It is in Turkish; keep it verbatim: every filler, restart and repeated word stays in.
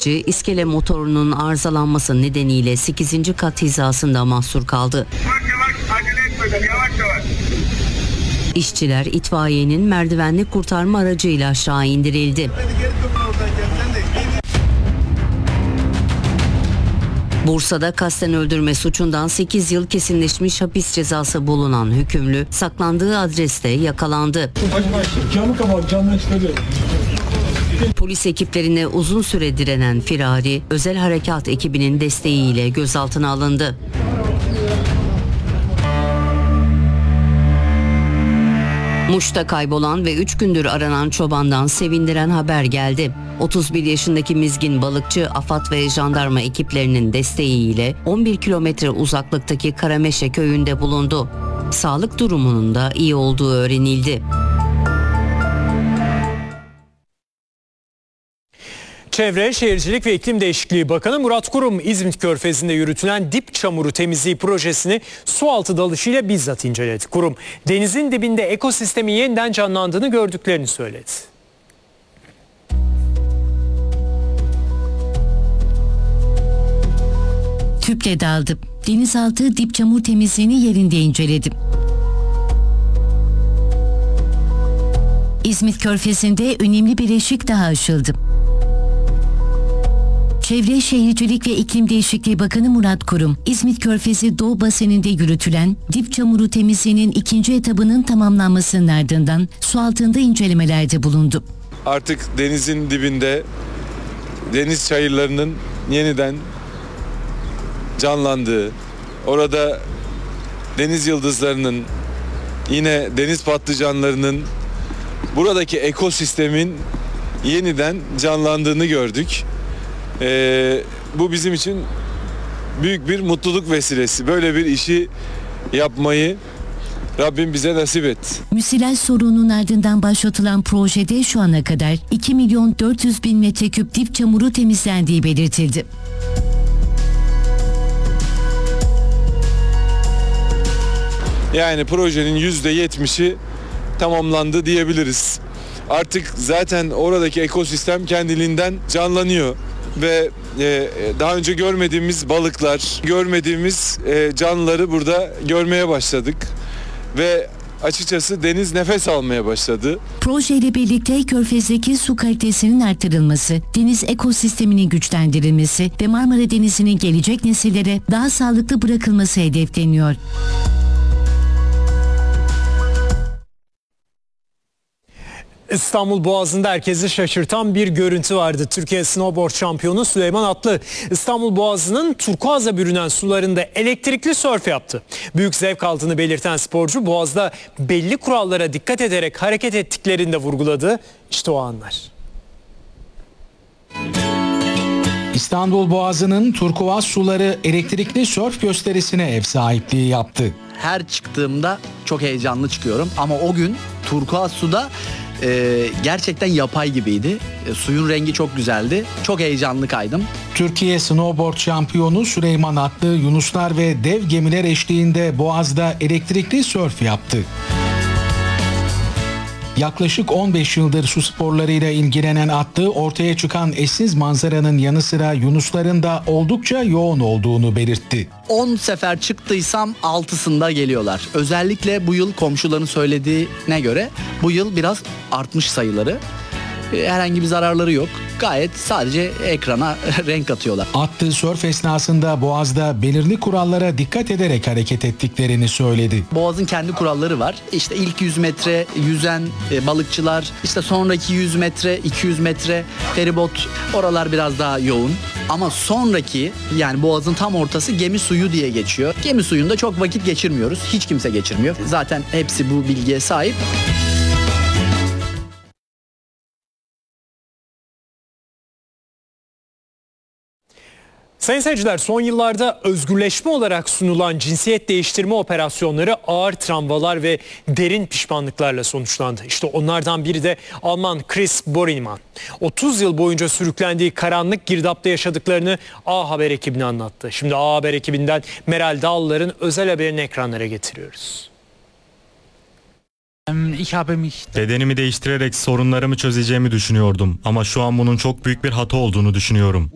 İşçi iskele motorunun arızalanması nedeniyle sekizinci kat hizasında mahsur kaldı. İşçiler itfaiyenin merdivenli kurtarma aracıyla aşağı indirildi. Bursa'da kasten öldürme suçundan sekiz yıl kesinleşmiş hapis cezası bulunan hükümlü saklandığı adreste yakalandı. Polis ekiplerine uzun süre direnen firari, özel harekat ekibinin desteğiyle gözaltına alındı. Muş'ta kaybolan ve üç gündür aranan çobandan sevindiren haber geldi. otuz bir yaşındaki mizgin balıkçı AFAD ve jandarma ekiplerinin desteğiyle on bir kilometre uzaklıktaki Karameşe köyünde bulundu. Sağlık durumunun da iyi olduğu öğrenildi. Çevre, Şehircilik ve İklim Değişikliği Bakanı Murat Kurum, İzmit Körfezi'nde yürütülen dip çamuru temizliği projesini sualtı dalışıyla bizzat inceledi. Kurum, denizin dibinde ekosistemin yeniden canlandığını gördüklerini söyledi. Tüple daldım. Denizaltı dip çamur temizliğini yerinde inceledim. İzmit Körfezi'nde önemli bir eşik daha aşıldı. Çevre, Şehircilik ve İklim Değişikliği Bakanı Murat Kurum, İzmit Körfezi Doğu Baseni'nde yürütülen dip çamuru temizliğinin ikinci etabının tamamlanmasının ardından su altında incelemelerde bulundu. Artık denizin dibinde deniz çayırlarının yeniden canlandığı, orada deniz yıldızlarının, yine deniz patlıcanlarının, buradaki ekosistemin yeniden canlandığını gördük. Ee, bu bizim için büyük bir mutluluk vesilesi. Böyle bir işi yapmayı Rabbim bize nasip etti. Müsilaj sorunun ardından başlatılan projede şu ana kadar iki milyon dört yüz bin metreküp dip çamuru temizlendiği belirtildi. Yani projenin yüzde yetmişi tamamlandı diyebiliriz. Artık zaten oradaki ekosistem kendiliğinden canlanıyor ve e, daha önce görmediğimiz balıklar, görmediğimiz e, canlıları burada görmeye başladık ve açıkçası deniz nefes almaya başladı. Projeyle birlikte Körfez'deki su kalitesinin artırılması, deniz ekosisteminin güçlendirilmesi ve Marmara Denizi'nin gelecek nesillere daha sağlıklı bırakılması hedefleniyor. İstanbul Boğazı'nda herkesi şaşırtan bir görüntü vardı. Türkiye snowboard şampiyonu Süleyman Atlı, İstanbul Boğazı'nın turkuaza bürünen sularında elektrikli sörf yaptı. Büyük zevk aldığını belirten sporcu, Boğaz'da belli kurallara dikkat ederek hareket ettiklerini de vurguladı. İşte o anlar. İstanbul Boğazı'nın turkuaz suları elektrikli sörf gösterisine ev sahipliği yaptı. Her çıktığımda çok heyecanlı çıkıyorum ama o gün turkuaz suda e, gerçekten yapay gibiydi. E, suyun rengi çok güzeldi. Çok heyecanlı kaydım. Türkiye snowboard şampiyonu Süleyman Atlı, yunuslar ve dev gemiler eşliğinde Boğaz'da elektrikli sörf yaptı. Yaklaşık on beş yıldır su sporlarıyla ilgilenen Atlı, ortaya çıkan eşsiz manzaranın yanı sıra yunusların da oldukça yoğun olduğunu belirtti. on sefer çıktıysam altısında geliyorlar. Özellikle bu yıl komşuların söylediğine göre bu yıl biraz artmış sayıları. Herhangi bir zararları yok. Gayet sadece ekrana renk atıyorlar. Attığı sörf esnasında Boğaz'da belirli kurallara dikkat ederek hareket ettiklerini söyledi. Boğaz'ın kendi kuralları var. İşte ilk yüz metre yüzen e, balıkçılar, işte sonraki yüz metre, iki yüz metre feribot, oralar biraz daha yoğun. Ama sonraki, yani Boğaz'ın tam ortası gemi suyu diye geçiyor. Gemi suyunda çok vakit geçirmiyoruz. Hiç kimse geçirmiyor. Zaten hepsi bu bilgiye sahip. Sayın seyirciler, son yıllarda özgürleşme olarak sunulan cinsiyet değiştirme operasyonları ağır travmalar ve derin pişmanlıklarla sonuçlandı. İşte onlardan biri de Alman Chris Bornemann. otuz yıl boyunca sürüklendiği karanlık girdapta yaşadıklarını A Haber ekibine anlattı. Şimdi A Haber ekibinden Meral Dağlılar'ın özel haberini ekranlara getiriyoruz. Bedenimi değiştirerek sorunlarımı çözeceğimi düşünüyordum ama şu an bunun çok büyük bir hata olduğunu düşünüyorum.